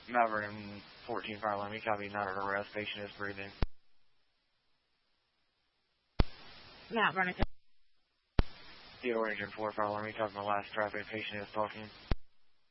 Mount Vernon 14 fire alarm. You copy, not at arrest. Patient is breathing. Mount Vernon. Theodore Engine 4 fire alarm. You copy, my last traffic. Patient is talking.